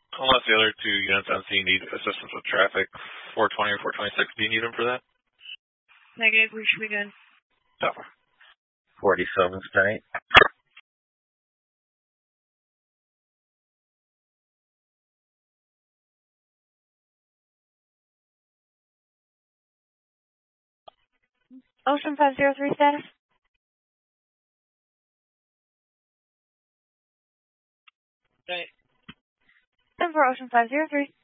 Unless the other two units on scene need assistance with traffic, 420 or 426, do you need them for that? Negative, we should be good. Oh. 47's tight. Ocean 503 status? Right. And for Ocean 503.